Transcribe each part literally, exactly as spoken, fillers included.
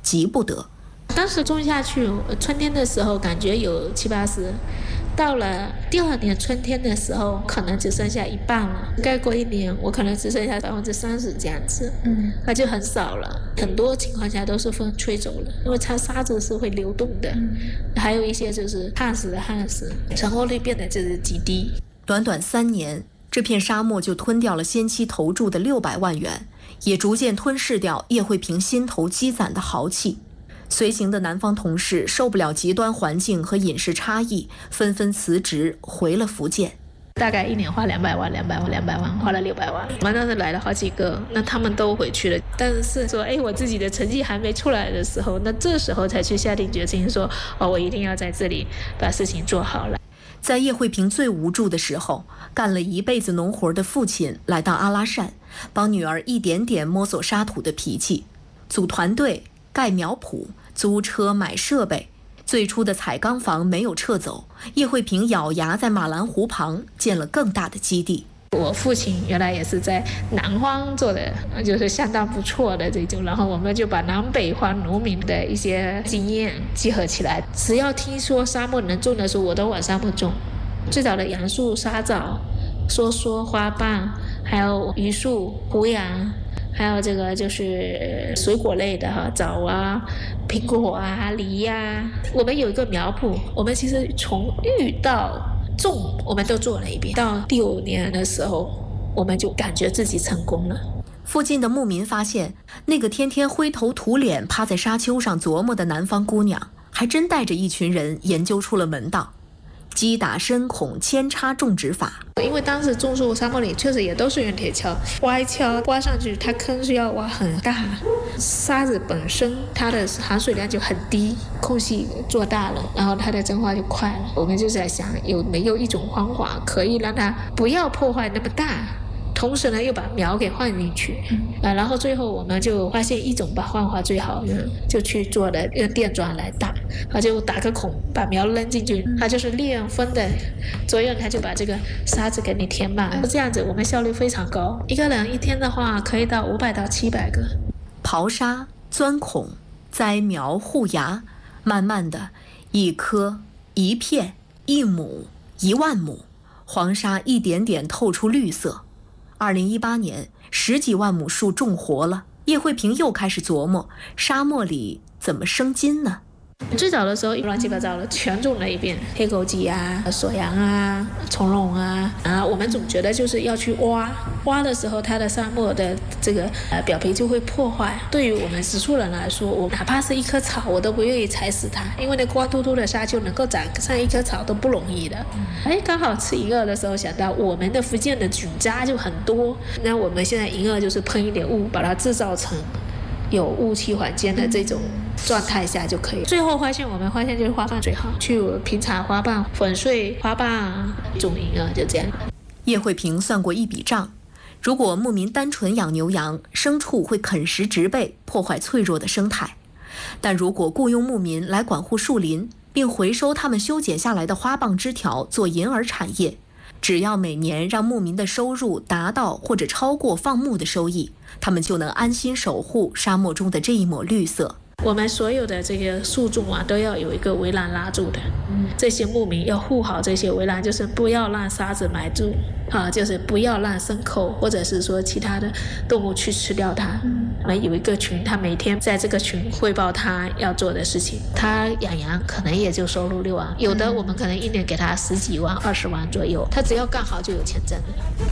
急不得。 当时种下去，春天的时候感觉有七八十，到了第二年春天的时候，可能只剩下一半了。再过一年，我可能只剩下百分之三十这样子，嗯，那就很少了。很多情况下都是风吹走了，因为它沙子是会流动的，嗯、还有一些就是旱死的旱死，成活率变得就是极低。 短短三年，这片沙漠就吞掉了先期投注的六百万元，也逐渐吞噬掉叶惠平心头积攒的豪气。随行的南方同事受不了极端环境和饮食差异，纷纷辞职回了福建。 大概一年花两百万，两百万，两百万，花了六百万。我们当时来了好几个，那他们都回去了。但是说，哎，我自己的成绩还没出来的时候，那这时候才去下定决心说，哦，我一定要在这里把事情做好了。 在叶惠平最无助的时候，干了一辈子农活的父亲来到阿拉善，帮女儿一点点摸索沙土的脾气，组团队，盖苗圃，租车买设备。最初的彩钢房没有撤走，叶惠平咬牙在马兰湖旁建了更大的基地。 我父亲原来也是在南方做的，就是相当不错的这种，然后我们就把南北方农民的一些经验集合起来。只要听说沙漠能种的时候，我都往沙漠种。最早的杨树、沙枣、梭梭、花瓣，还有榆树、胡杨，还有这个就是水果类的哈，枣啊、苹果啊、梨呀、啊。我们有一个苗圃，我们其实从育到种我们都做了一遍。到第五年的时候，我们就感觉自己成功了。 附近的牧民发现，那个天天灰头土脸趴在沙丘上琢磨的南方姑娘，还真带着一群人研究出了门道。击打深孔扦插种植法， 因为当时种树沙漠里确实也都是用铁锹，挖一锹挖上去，它坑是要挖很大，沙子本身它的含水量就很低，空隙做大了，然后它的蒸发就快了。我们就在想，有没有一种方法可以让它不要破坏那么大，同时呢又把苗给放进去，啊，然后最后我们就发现一种把方法最好的，就去做的用电钻来打，啊，就打个孔把苗扔进去，它就是利用风的作用，它就把这个沙子给你填满，这样子我们效率非常高，一个人一天的话可以到五百到七百个。 刨沙、钻孔、栽苗、护芽，慢慢的，一颗、一片、一亩、一万亩，黄沙一点点透出绿色。二零一八年，十几万亩树种活了，叶惠平又开始琢磨，沙漠里怎么生金呢？ 最早的时候乱七八糟的全种了一遍，黑枸杞啊、锁阳啊、从容啊，啊，我们总觉得就是要去挖，挖的时候它的沙漠的这个呃表皮就会破坏。对于我们植树人来说，我哪怕是一棵草，我都不愿意踩死它，因为那光秃秃的沙丘能够长上一棵草都不容易的。哎，刚好吃银耳的时候想到我们的福建的菌渣就很多，那我们现在银耳就是喷一点雾，把它制造成有雾气环境的这种状态下就可以。最后发现，我们发现就是花瓣最好，去品茶花瓣、粉碎花瓣种银耳，就这样。 叶惠平算过一笔账，如果牧民单纯养牛羊，牲畜会啃食植被，破坏脆弱的生态；但如果雇佣牧民来管护树林，并回收他们修剪下来的花棒枝条做银耳产业，只要每年让牧民的收入达到或者超过放牧的收益，他们就能安心守护沙漠中的这一抹绿色。 我们所有的这个树种啊，都要有一个围栏拉住的。嗯，这些牧民要护好这些围栏，就是不要让沙子埋住，啊，就是不要让牲口或者是说其他的动物去吃掉它。嗯，我们有一个群，他每天在这个群汇报他要做的事情。他养羊可能也就收入六万，有的我们可能一年给他十几万、二十万左右，他只要干好就有钱挣。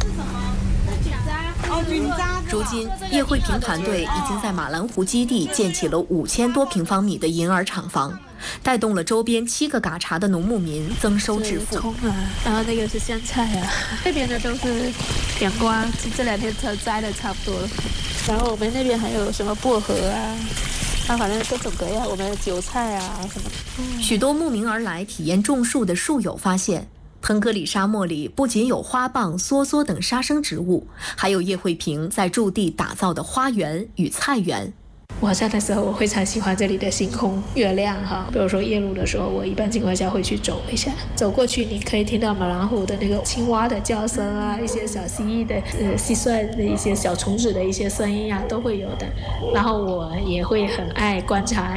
如今，叶惠平团队已经在马兰湖基地建起了五千多平方米的银耳厂房，带动了周边七个嘎查的农牧民增收致富。 葱啊，然后那个是香菜啊，这边的都是阳光，这两天才摘的差不多了。然后我们那边还有什么薄荷啊，啊，反正各种各样，我们韭菜啊什么的。 嗯、许多慕名而来体验种树的树友发现，腾格里沙漠里不仅有花蚌、梭梭等沙生植物，还有叶惠平在驻地打造的花园与菜园。 晚上的时候我非常喜欢这里的星空月亮哈，比如说夜路的时候我一般情况下会去走一下，走过去你可以听到马兰湖的那个青蛙的叫声啊，一些小蜥蜴的呃蟋蟀的一些小虫子的一些声音啊都会有的，然后我也会很爱观察